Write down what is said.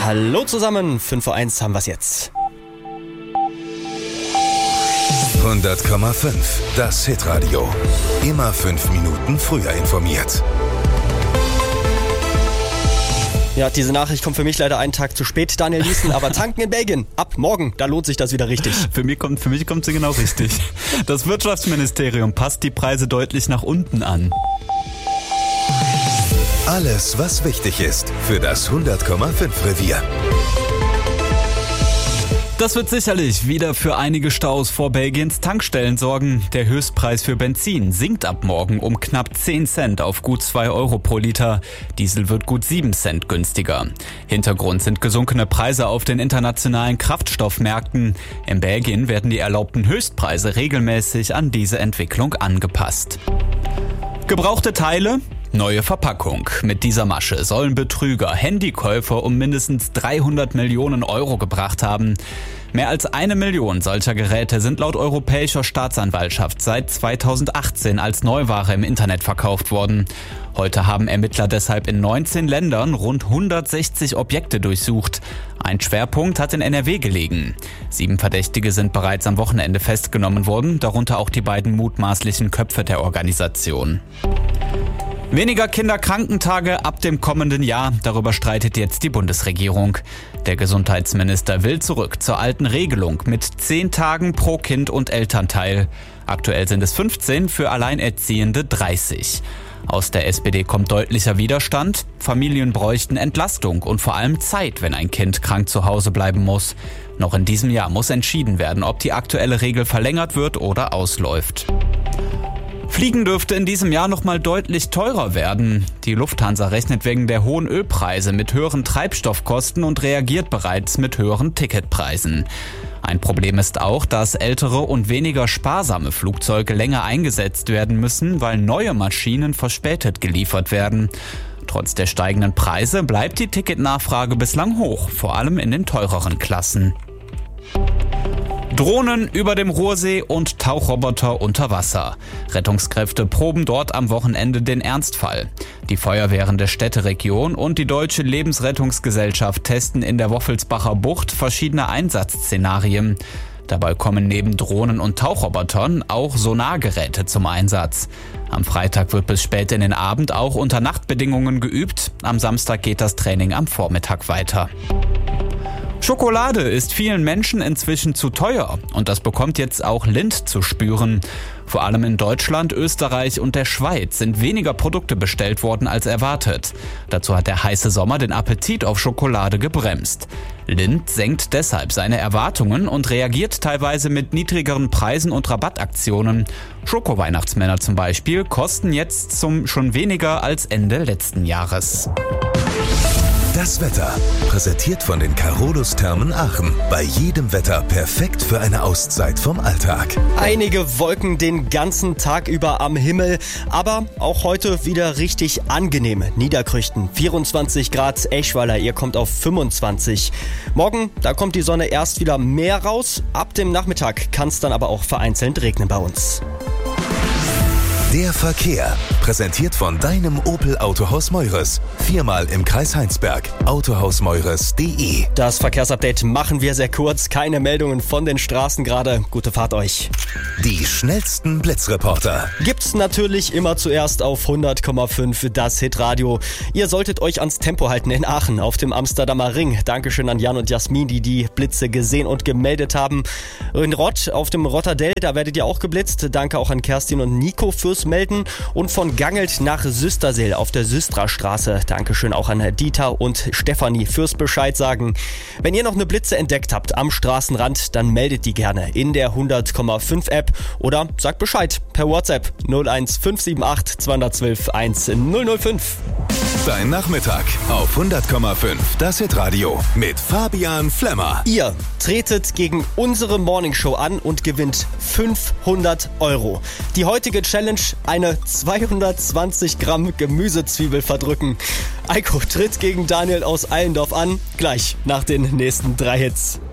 Hallo zusammen, 5:01 haben wir es jetzt. 100,5, das Hitradio. Immer 5 Minuten früher informiert. Ja, diese Nachricht kommt für mich leider einen Tag zu spät, Daniel Liesen, aber tanken in Belgien, ab morgen, da lohnt sich das wieder richtig. Für mich kommt sie genau richtig. Das Wirtschaftsministerium passt die Preise deutlich nach unten an. Alles, was wichtig ist für das 100,5 Revier. Das wird sicherlich wieder für einige Staus vor Belgiens Tankstellen sorgen. Der Höchstpreis für Benzin sinkt ab morgen um knapp 10 Cent auf gut 2 Euro pro Liter. Diesel wird gut 7 Cent günstiger. Hintergrund sind gesunkene Preise auf den internationalen Kraftstoffmärkten. In Belgien werden die erlaubten Höchstpreise regelmäßig an diese Entwicklung angepasst. Gebrauchte Teile? Neue Verpackung. Mit dieser Masche sollen Betrüger Handykäufer um mindestens 300 Millionen Euro gebracht haben. Mehr als 1 Million solcher Geräte sind laut europäischer Staatsanwaltschaft seit 2018 als Neuware im Internet verkauft worden. Heute haben Ermittler deshalb in 19 Ländern rund 160 Objekte durchsucht. Ein Schwerpunkt hat in NRW gelegen. 7 Verdächtige sind bereits am Wochenende festgenommen worden, darunter auch die beiden mutmaßlichen Köpfe der Organisation. Weniger Kinderkrankentage ab dem kommenden Jahr, darüber streitet jetzt die Bundesregierung. Der Gesundheitsminister will zurück zur alten Regelung mit 10 Tagen pro Kind und Elternteil. Aktuell sind es 15, für Alleinerziehende 30. Aus der SPD kommt deutlicher Widerstand. Familien bräuchten Entlastung und vor allem Zeit, wenn ein Kind krank zu Hause bleiben muss. Noch in diesem Jahr muss entschieden werden, ob die aktuelle Regel verlängert wird oder ausläuft. Fliegen dürfte in diesem Jahr nochmal deutlich teurer werden. Die Lufthansa rechnet wegen der hohen Ölpreise mit höheren Treibstoffkosten und reagiert bereits mit höheren Ticketpreisen. Ein Problem ist auch, dass ältere und weniger sparsame Flugzeuge länger eingesetzt werden müssen, weil neue Maschinen verspätet geliefert werden. Trotz der steigenden Preise bleibt die Ticketnachfrage bislang hoch, vor allem in den teureren Klassen. Drohnen über dem Ruhrsee und Tauchroboter unter Wasser. Rettungskräfte proben dort am Wochenende den Ernstfall. Die Feuerwehren der Städteregion und die Deutsche Lebensrettungsgesellschaft testen in der Woffelsbacher Bucht verschiedene Einsatzszenarien. Dabei kommen neben Drohnen und Tauchrobotern auch Sonargeräte zum Einsatz. Am Freitag wird bis spät in den Abend auch unter Nachtbedingungen geübt. Am Samstag geht das Training am Vormittag weiter. Schokolade ist vielen Menschen inzwischen zu teuer und das bekommt jetzt auch Lindt zu spüren. Vor allem in Deutschland, Österreich und der Schweiz sind weniger Produkte bestellt worden als erwartet. Dazu hat der heiße Sommer den Appetit auf Schokolade gebremst. Lindt senkt deshalb seine Erwartungen und reagiert teilweise mit niedrigeren Preisen und Rabattaktionen. Schoko-Weihnachtsmänner zum Beispiel kosten jetzt schon weniger als Ende letzten Jahres. Das Wetter, präsentiert von den Carolus-Thermen Aachen. Bei jedem Wetter perfekt für eine Auszeit vom Alltag. Einige Wolken den ganzen Tag über am Himmel, aber auch heute wieder richtig angenehme Niederkrüchten. 24 Grad Eschweiler, ihr kommt auf 25. Morgen, da kommt die Sonne erst wieder mehr raus. Ab dem Nachmittag kann es dann aber auch vereinzelt regnen bei uns. Der Verkehr, präsentiert von deinem Opel Autohaus Meures. 4-mal im Kreis Heinsberg. Autohausmeures.de. Das Verkehrsupdate machen wir sehr kurz. Keine Meldungen von den Straßen gerade. Gute Fahrt euch. Die schnellsten Blitzreporter. Gibt's natürlich immer zuerst auf 100,5 das Hitradio. Ihr solltet euch ans Tempo halten in Aachen auf dem Amsterdamer Ring. Dankeschön an Jan und Jasmin, die die Blitze gesehen und gemeldet haben. In Rott auf dem Rotterdell, da werdet ihr auch geblitzt. Danke auch an Kerstin und Nico fürs Melden. Und von Gangelt nach Süsterseel auf der Süstrastraße. Dankeschön auch an Dieter und Stefanie fürs Bescheid sagen. Wenn ihr noch eine Blitze entdeckt habt am Straßenrand, dann meldet die gerne in der 100,5 App oder sagt Bescheid per WhatsApp 01578 212 1005. Dein Nachmittag auf 100,5 das Hitradio mit Fabian Flemmer. Ihr tretet gegen unsere Morningshow an und gewinnt 500 €. Die heutige Challenge: eine 220 Gramm Gemüsezwiebel verdrücken. Eiko tritt gegen Daniel aus Allendorf an, gleich nach den nächsten 3 Hits.